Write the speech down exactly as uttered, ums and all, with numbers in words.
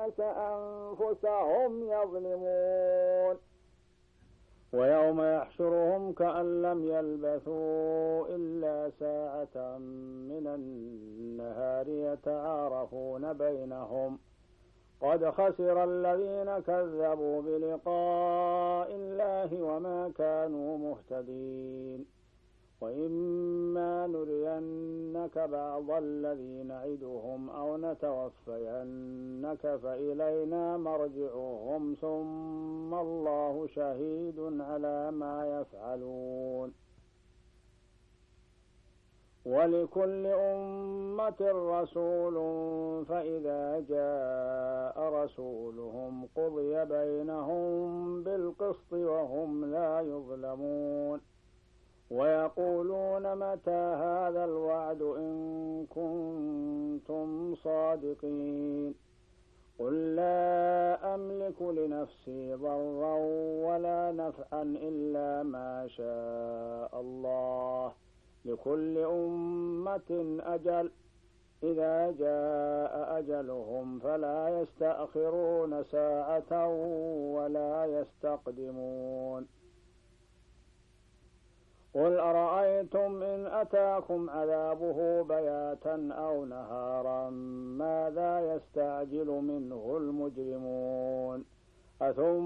الناس أنفسهم يظلمون ويوم يحشرهم كأن لم يلبثوا إلا ساعة من النهار يتعارفون بينهم قد خسر الذين كذبوا بلقاء الله وما كانوا مهتدين وإما نرينك بعض الذي نعدهم أو نتوفينك فإلينا مرجعهم ثم الله شهيد على ما يفعلون ولكل أمة رسول فإذا جاء رسولهم قضي بينهم بالقسط وهم لا يظلمون ويقولون متى هذا الوعد إن كنتم صادقين قل لا أملك لنفسي ضرا ولا نفعا إلا ما شاء الله لكل أمة أجل إذا جاء أجلهم فلا يستأخرون ساعة ولا يستقدمون قل أرأيتم إن أتاكم عذابه بياتا أو نهارا ماذا يستعجل منه المجرمون أثم